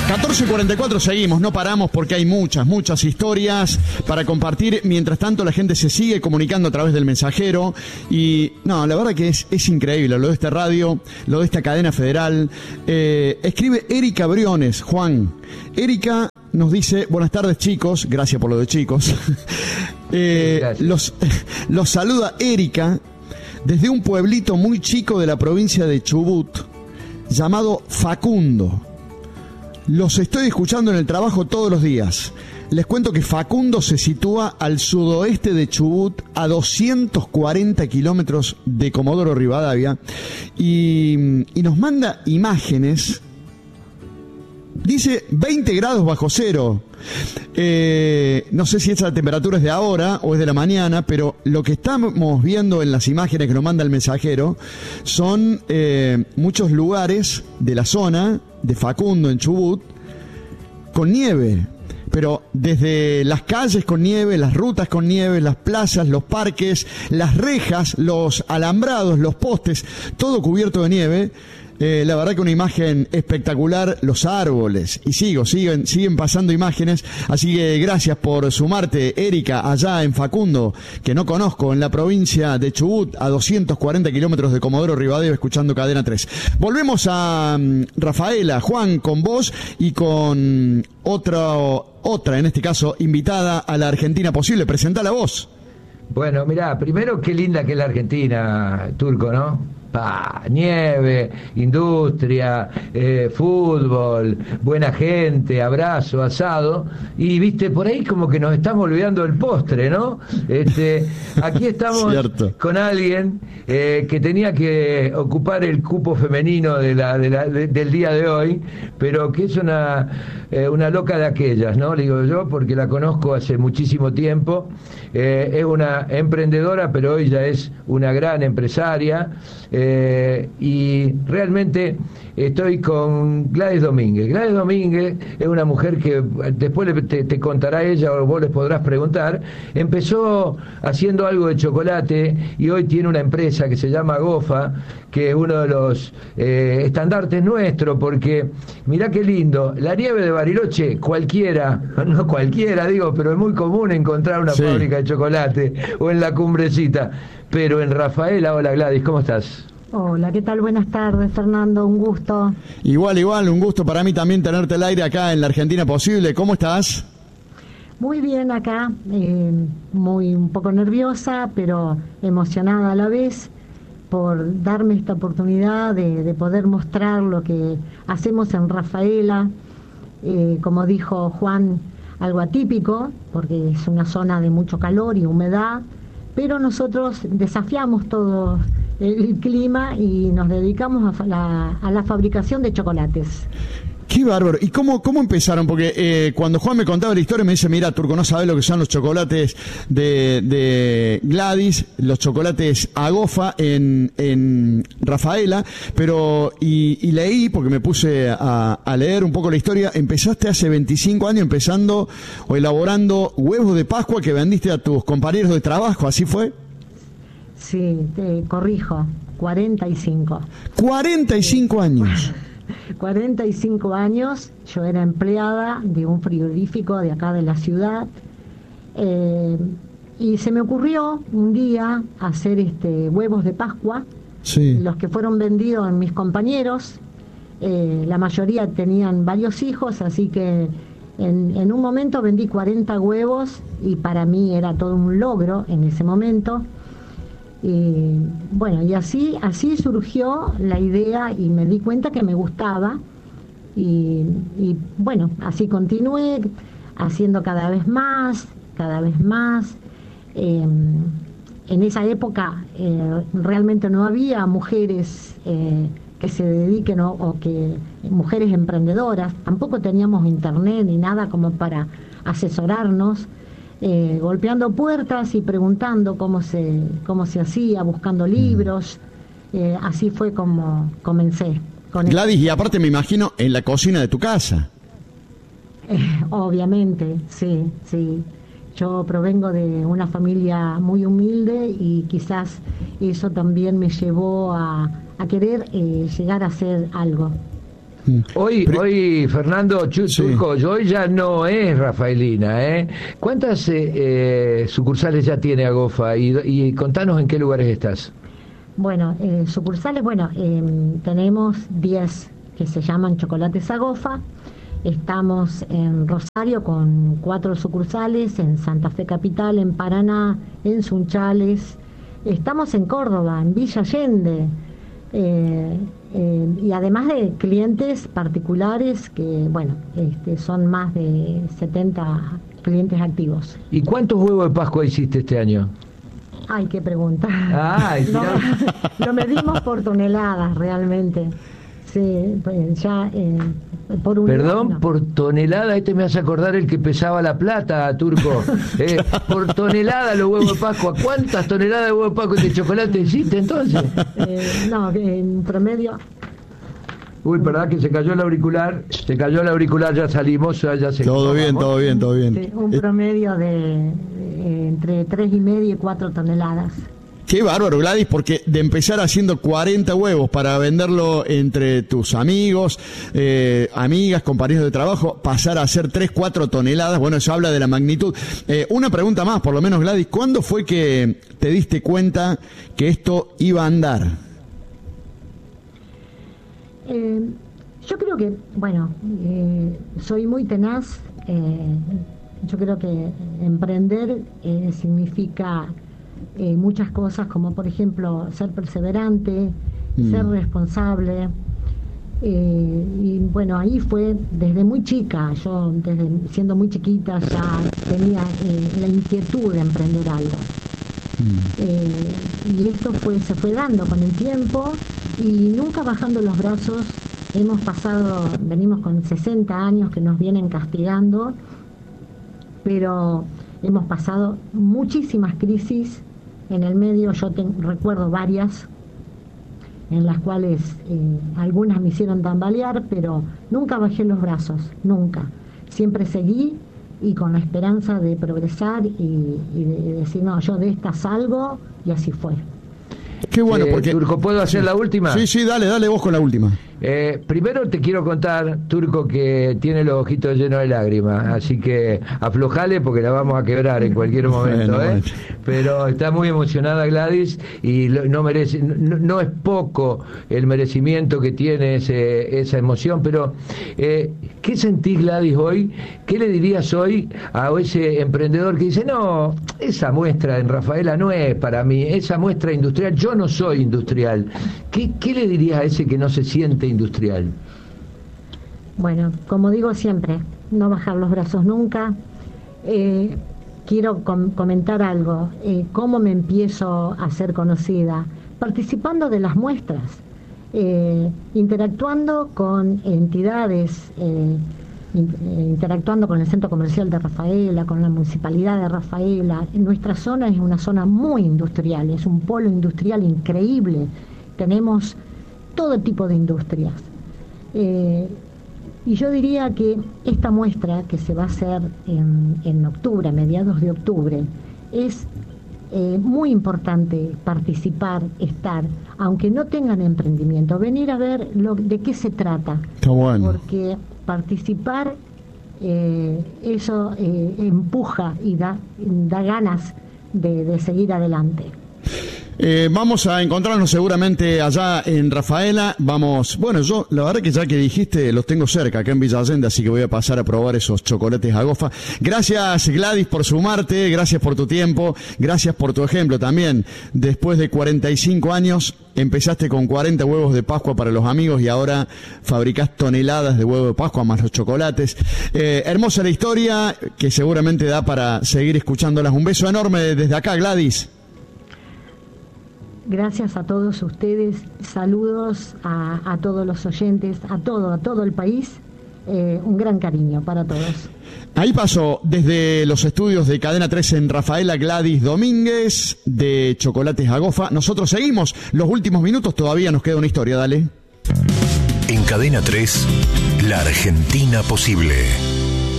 14:44 seguimos, no paramos porque hay muchas historias para compartir. Mientras tanto, la gente se sigue comunicando a través del mensajero. Y no, la verdad que es increíble lo de esta radio, lo de esta cadena federal. Escribe Erika Briones, Juan. Erika nos dice: buenas tardes, chicos. Gracias por lo de chicos. Los saluda Erika desde un pueblito muy chico de la provincia de Chubut llamado Facundo. Los estoy escuchando en el trabajo todos los días. Les cuento que Facundo se sitúa al sudoeste de Chubut, a 240 kilómetros de Comodoro Rivadavia, y nos manda imágenes. Dice 20 grados bajo cero. No sé si esa temperatura es de ahora o es de la mañana, pero lo que estamos viendo en las imágenes que nos manda el mensajero son muchos lugares de la zona de Facundo en Chubut con nieve, pero desde las calles con nieve, las rutas con nieve, las plazas, los parques, las rejas, los alambrados, los postes, todo cubierto de nieve. La verdad que una imagen espectacular, los árboles, y siguen pasando imágenes, así que gracias por sumarte, Erika, allá en Facundo, que no conozco, en la provincia de Chubut, a 240 kilómetros de Comodoro Rivadavia, escuchando Cadena 3. Volvemos a Rafaela, Juan, con vos y con otra, en este caso, invitada a la Argentina Posible. Presentala vos. Bueno, mirá, primero qué linda que es la Argentina, Turco, ¿no? Nieve, industria, fútbol, buena gente, abrazo, asado, y viste, por ahí como que nos estamos olvidando del postre, ¿no? Aquí estamos Cierto. Con alguien que tenía que ocupar el cupo femenino del día de hoy, pero que es una loca de aquellas, ¿no? Le digo yo, porque la conozco hace muchísimo tiempo. Es una emprendedora, pero hoy ya es una gran empresaria, y realmente estoy con Gladys Domínguez. Gladys Domínguez es una mujer que después te contará ella, o vos les podrás preguntar. Empezó haciendo algo de chocolate y hoy tiene una empresa que se llama Gofa, que es uno de los estandartes nuestros, porque mirá qué lindo, la nieve de Bariloche, no cualquiera digo, pero es muy común encontrar una fábrica de chocolate o en la Cumbrecita, pero en Rafaela. Hola Gladys, ¿cómo estás? Hola, ¿qué tal? Buenas tardes, Fernando, un gusto. Igual, un gusto para mí también tenerte al aire acá en la Argentina Posible. ¿Cómo estás? Muy bien acá, un poco nerviosa, pero emocionada a la vez por darme esta oportunidad de poder mostrar lo que hacemos en Rafaela. Como dijo Juan, algo atípico, porque es una zona de mucho calor y humedad, pero nosotros desafiamos todo el clima y nos dedicamos a la fabricación de chocolates. Qué bárbaro. ¿Y cómo empezaron? Porque cuando Juan me contaba la historia me dice: mira, Turco, no sabes lo que son los chocolates de Gladys, los chocolates Agofa en Rafaela, pero y leí, porque me puse a leer un poco la historia. Empezaste hace 25 años elaborando huevos de Pascua que vendiste a tus compañeros de trabajo, ¿así fue? Sí, te corrijo, 45. 45 años. 45 años, yo era empleada de un frigorífico de acá de la ciudad, y se me ocurrió un día hacer huevos de Pascua, los que fueron vendidos en mis compañeros. La mayoría tenían varios hijos, así que en un momento vendí 40 huevos y para mí era todo un logro en ese momento. Y bueno, y así surgió la idea y me di cuenta que me gustaba, y bueno, así continué haciendo cada vez más. En esa época realmente no había mujeres que se dediquen o que mujeres emprendedoras, tampoco teníamos internet ni nada como para asesorarnos. Golpeando puertas y preguntando cómo se hacía, buscando libros. Así fue como comencé con Gladys, y aparte me imagino en la cocina de tu casa. Obviamente, sí. Yo provengo de una familia muy humilde y quizás eso también me llevó a querer llegar a hacer algo. Hoy Fernando Turco, hoy ya no es rafaelina, ¿eh? ¿Cuántas sucursales ya tiene Agofa? Y contanos en qué lugares estás. Bueno, sucursales, tenemos 10 que se llaman Chocolates Agofa. Estamos en Rosario con 4 sucursales, en Santa Fe Capital, en Paraná, en Sunchales. Estamos en Córdoba, en Villa Allende. Y además de clientes particulares que, son más de 70 clientes activos. ¿Y cuántos huevos de Pascua hiciste este año? Ay, qué pregunta. Lo medimos por toneladas realmente. Sí, pues ya por un Perdón, por tonelada, me hace acordar el que pesaba la plata, Turco. Por tonelada los huevos de Pascua. ¿Cuántas toneladas de huevos de Pascua de chocolate hiciste entonces? En promedio. Uy, ¿verdad que se cayó el auricular? Ya salimos, ya se... Todo bien. Sí, un promedio de entre 3,5 y 4 toneladas. Qué bárbaro, Gladys, porque de empezar haciendo 40 huevos para venderlo entre tus amigos, amigas, compañeros de trabajo, pasar a hacer 3-4 toneladas, bueno, eso habla de la magnitud. Una pregunta más, por lo menos, Gladys, ¿cuándo fue que te diste cuenta que esto iba a andar? Yo creo que, soy muy tenaz. Yo creo que emprender significa muchas cosas, como por ejemplo ser perseverante, ser responsable. Ahí fue desde muy chica. Yo desde siendo muy chiquita ya tenía la inquietud de emprender algo. Y esto se fue dando con el tiempo y nunca bajando los brazos. Venimos con 60 años que nos vienen castigando, pero hemos pasado muchísimas crisis en el medio. Yo recuerdo varias en las cuales algunas me hicieron tambalear, pero nunca bajé los brazos, nunca. Siempre seguí y con la esperanza de progresar y de decir, no, yo de esta salgo, y así fue. Qué bueno, porque... Turco, ¿puedo hacer la última? Sí, dale vos con la última. Primero te quiero contar, Turco, que tiene los ojitos llenos de lágrimas, así que aflojale porque la vamos a quebrar en cualquier momento. Bueno. Pero está muy emocionada Gladys y no es poco el merecimiento que tiene esa emoción, pero ¿qué sentís, Gladys, hoy? ¿Qué le dirías hoy a ese emprendedor que dice, no, esa muestra en Rafaela no es para mí, esa muestra industrial, yo no soy industrial? ¿Qué le dirías a ese que no se siente industrial? Bueno, como digo siempre, no bajar los brazos nunca. Quiero comentar algo. ¿Cómo me empiezo a ser conocida? Participando de las muestras, interactuando con entidades, interactuando con el Centro Comercial de Rafaela, con la Municipalidad de Rafaela. Nuestra zona es una zona muy industrial, es un polo industrial increíble. Tenemos todo tipo de industrias. Y yo diría que esta muestra que se va a hacer en octubre, a mediados de octubre, es muy importante participar, estar, aunque no tengan emprendimiento, venir a ver de qué se trata. Está bueno. Porque participar, eso empuja y da ganas de seguir adelante. Vamos a encontrarnos seguramente allá en Rafaela. Yo la verdad que ya que dijiste, los tengo cerca, acá en Villa Allende, así que voy a pasar a probar esos chocolates Agofa. Gracias, Gladys, por sumarte, gracias por tu tiempo, gracias por tu ejemplo también. Después de 45 años, empezaste con 40 huevos de Pascua para los amigos y ahora fabricás toneladas de huevos de Pascua más los chocolates. Hermosa la historia, que seguramente da para seguir escuchándolas. Un beso enorme desde acá, Gladys. Gracias a todos ustedes, saludos a todos los oyentes, a todo el país, un gran cariño para todos. Ahí pasó desde los estudios de Cadena 3 en Rafaela, Gladys Domínguez de Chocolates Agofa. Nosotros seguimos los últimos minutos, todavía nos queda una historia, dale. En Cadena 3, la Argentina posible.